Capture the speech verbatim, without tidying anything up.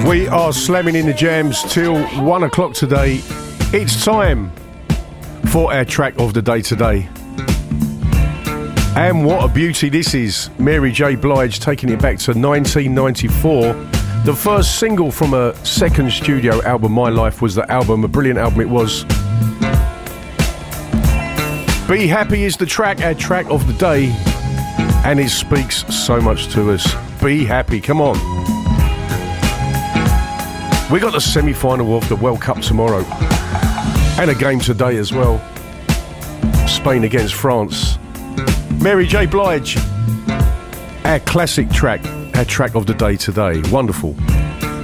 We are slamming in the jams till one o'clock today. It's time for our track of the day today. And what a beauty this is. Mary J. Blige taking it back to nineteen ninety-four. The first single from her second studio album, My Life, was the album. A brilliant album it was. Be Happy is the track, our track of the day. And it speaks so much to us. Be happy, come on. We got the semi-final of the World Cup tomorrow. And a game today as well. Spain against France. Mary J. Blige, our classic track, our track of the day today. Wonderful.